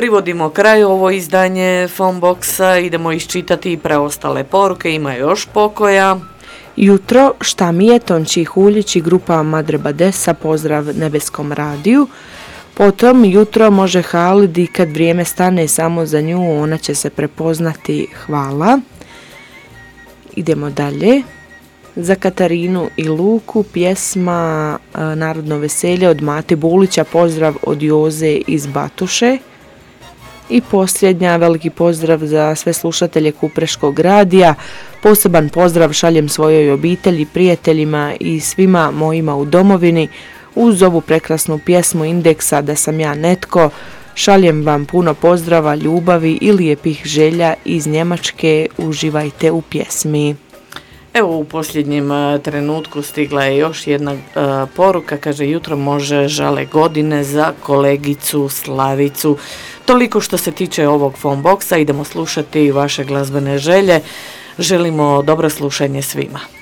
Privodimo kraju ovo izdanje Phoneboxa, idemo iščitati preostale poruke, ima još pokoja. Jutro, šta mi je, Tonči Huljić i grupa Madre Badesa, pozdrav Nebeskom radiju. Potom, jutro može Halid i kad vrijeme stane samo za nju, ona će se prepoznati, hvala. Idemo dalje. Za Katarinu i Luku pjesma Narodno veselje od Mate Bulića, pozdrav od Joze iz Batuše. I posljednja, veliki pozdrav za sve slušatelje Kupreškog radija. Poseban pozdrav šaljem svojoj obitelji, prijateljima i svima mojima u domovini. Uz ovu prekrasnu pjesmu Indeksa Da sam ja netko, šaljem vam puno pozdrava, ljubavi i lijepih želja iz Njemačke. Uživajte u pjesmi. Evo, u posljednjem trenutku stigla je još jedna poruka, kaže jutro može žale godine za kolegicu Slavicu. Toliko što se tiče ovog Phoneboxa, idemo slušati vaše glazbene želje. Želimo dobro slušanje svima.